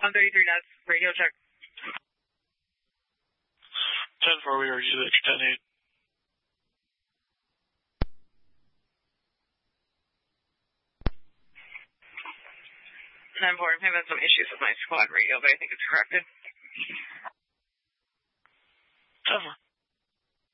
133 knots, radio check. 10-4, we already did 10-8. I'm having some issues with my squad radio, but I think it's corrected. 10-4.